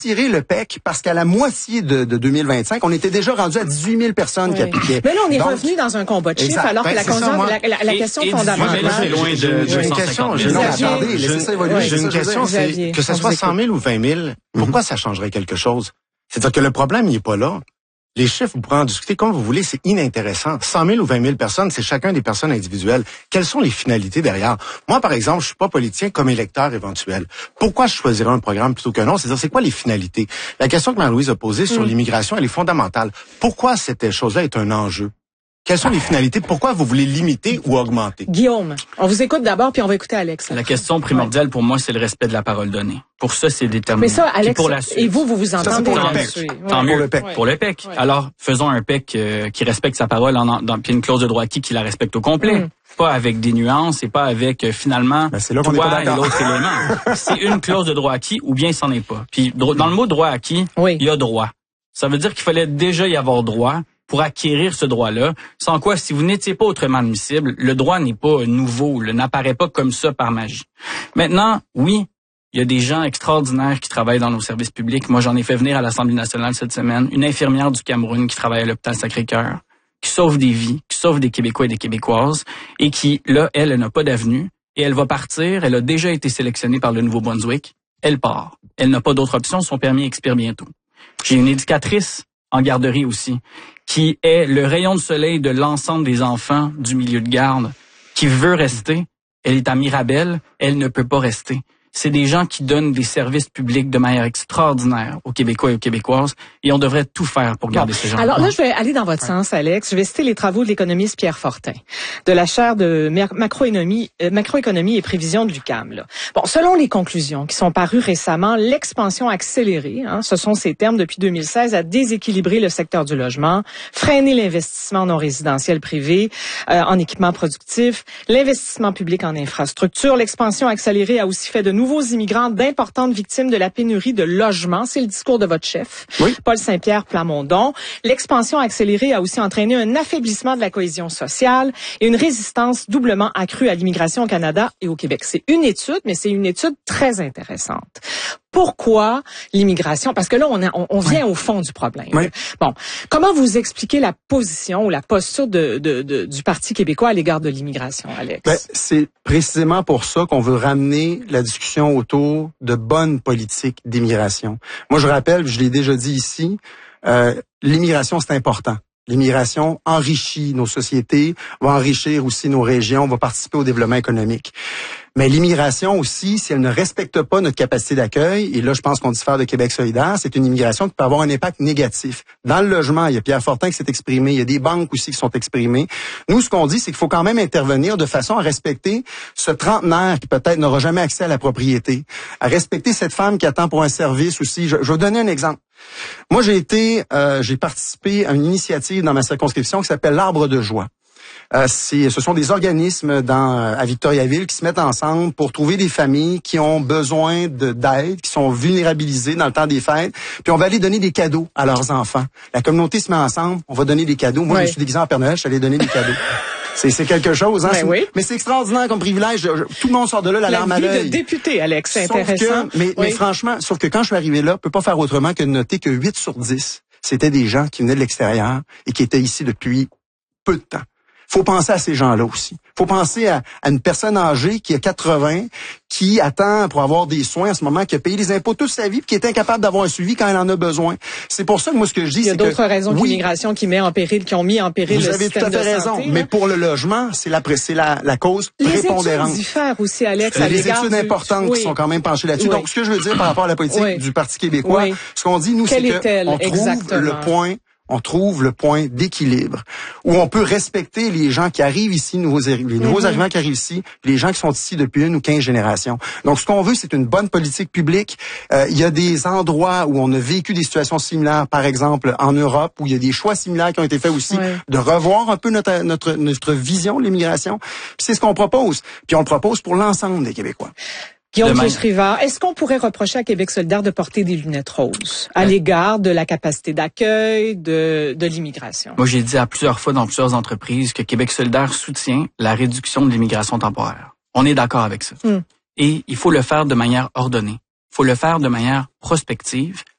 tirer le PEC parce qu'à la moitié de 2025, on était déjà rendu à 18 000 personnes qui appliquaient. Mais là, on est revenu dans un combat de chiffres, alors que la question fondamentale... C'est loin de J'ai une question. J'ai une question, c'est que ce soit 100 000 ou 20 000, pourquoi ça changerait quelque chose? C'est-à-dire que le problème, il est pas là. Les chiffres, vous pourrez en discuter comme vous voulez, c'est inintéressant. 100 000 ou 20 000 personnes, c'est chacun des personnes individuelles. Quelles sont les finalités derrière? Moi, par exemple, je suis pas politicien comme électeur éventuel. Pourquoi je choisirais un programme plutôt qu'un autre? C'est-à-dire, c'est quoi les finalités? La question que Marie-Louise a posée sur l'immigration, elle est fondamentale. Pourquoi cette chose-là est un enjeu? Quelles sont les finalités? Pourquoi vous voulez limiter ou augmenter? Guillaume, on vous écoute d'abord, puis on va écouter Alex. La question primordiale pour moi, c'est le respect de la parole donnée. Pour ça, c'est déterminé. Mais ça, Alex, pour la suite, et vous entendez là-dessus. Tant mieux pour le PEC. Ouais. Alors, faisons un PEC qui respecte sa parole, puis une clause de droit acquis qui la respecte au complet. Pas avec des nuances et pas avec finalement toi et l'autre élément. C'est une clause de droit acquis ou bien c'en est pas. Puis dans le mot droit acquis, il y a droit. Ça veut dire qu'il fallait déjà y avoir droit pour acquérir ce droit-là, sans quoi, si vous n'étiez pas autrement admissible, le droit n'est pas nouveau, n'apparaît pas comme ça par magie. Maintenant, oui, il y a des gens extraordinaires qui travaillent dans nos services publics. Moi, j'en ai fait venir à l'Assemblée nationale cette semaine, une infirmière du Cameroun qui travaille à l'hôpital Sacré-Cœur, qui sauve des vies, qui sauve des Québécois et des Québécoises, et qui, là, elle n'a pas d'avenue, et elle va partir, elle a déjà été sélectionnée par le Nouveau-Brunswick, elle part. Elle n'a pas d'autre option, son permis expire bientôt. J'ai une éducatrice en garderie aussi, qui est le rayon de soleil de l'ensemble des enfants du milieu de garde, qui veut rester. Elle est à Mirabel, elle ne peut pas rester. C'est des gens qui donnent des services publics de manière extraordinaire aux Québécois et aux Québécoises, et on devrait tout faire pour garder ces gens. Alors là, je vais aller dans votre sens, Alex. Je vais citer les travaux de l'économiste Pierre Fortin, de la chaire de macroéconomie et prévision de l'UQAM. Là. Bon, selon les conclusions qui sont parues récemment, l'expansion accélérée, ce sont ces termes depuis 2016, a déséquilibré le secteur du logement, freiné l'investissement non résidentiel privé en équipement productif, l'investissement public en infrastructure. L'expansion accélérée a aussi fait de nouveaux immigrants d'importantes victimes de la pénurie de logements. C'est le discours de votre chef, Paul Saint-Pierre Plamondon. L'expansion accélérée a aussi entraîné un affaiblissement de la cohésion sociale et une résistance doublement accrue à l'immigration au Canada et au Québec. C'est une étude, mais c'est une étude très intéressante. Pourquoi l'immigration? Parce que là, on vient au fond du problème. Bon, comment vous expliquez la position ou la posture du Parti québécois à l'égard de l'immigration, Alex? C'est précisément pour ça qu'on veut ramener la discussion autour de bonnes politiques d'immigration. Moi, je rappelle, je l'ai déjà dit ici, l'immigration, c'est important. L'immigration enrichit nos sociétés, va enrichir aussi nos régions, va participer au développement économique. Mais l'immigration aussi, si elle ne respecte pas notre capacité d'accueil, et là, je pense qu'on diffère de Québec solidaire, c'est une immigration qui peut avoir un impact négatif. Dans le logement, il y a Pierre Fortin qui s'est exprimé, il y a des banques aussi qui sont exprimées. Nous, ce qu'on dit, c'est qu'il faut quand même intervenir de façon à respecter ce trentenaire qui peut-être n'aura jamais accès à la propriété, à respecter cette femme qui attend pour un service aussi. Je vais vous donner un exemple. Moi, j'ai participé à une initiative dans ma circonscription qui s'appelle l'Arbre de joie. Ce sont des organismes à Victoriaville qui se mettent ensemble pour trouver des familles qui ont besoin d'aide, qui sont vulnérabilisées dans le temps des fêtes. Puis on va aller donner des cadeaux à leurs enfants. La communauté se met ensemble, on va donner des cadeaux. Moi, je suis déguisé en Père Noël, je suis allé donner des cadeaux. C'est quelque chose, hein. Mais c'est extraordinaire comme privilège. Tout le monde sort de là, la larme à l'œil. La vie de député, Alex, c'est intéressant. Mais franchement, sauf que quand je suis arrivé là, je peux pas faire autrement que de noter que 8 sur 10, c'était des gens qui venaient de l'extérieur et qui étaient ici depuis peu de temps. Faut penser à ces gens-là aussi. Faut penser à une personne âgée qui a 80, qui attend pour avoir des soins en ce moment, qui a payé les impôts toute sa vie, puis qui est incapable d'avoir un suivi quand elle en a besoin. C'est pour ça que moi, ce que je dis, c'est que... Il y a d'autres raisons que l'immigration qui ont mis en péril le système de santé. Vous avez tout à fait raison. Mais pour le logement, c'est la cause prépondérante. Les études diffèrent aussi, Alex, à l'égard des études importantes qui sont quand même penchées là-dessus. Donc, ce que je veux dire par rapport à la politique du Parti québécois, ce qu'on dit, nous, c'est qu'on trouve le point d'équilibre où on peut respecter les gens qui arrivent ici, les nouveaux arrivants qui arrivent ici, les gens qui sont ici depuis 1 ou 15 générations. Donc, ce qu'on veut, c'est une bonne politique publique. Il y a des endroits où on a vécu des situations similaires, par exemple en Europe, où il y a des choix similaires qui ont été faits aussi, de revoir un peu notre vision de l'immigration. Puis c'est ce qu'on propose. Puis on le propose pour l'ensemble des Québécois. Guillaume Rivard, est-ce qu'on pourrait reprocher à Québec solidaire de porter des lunettes roses à l'égard de la capacité d'accueil de l'immigration? Moi, j'ai dit à plusieurs fois dans plusieurs entreprises que Québec solidaire soutient la réduction de l'immigration temporaire. On est d'accord avec ça. Et il faut le faire de manière ordonnée. Il faut le faire de manière prospective,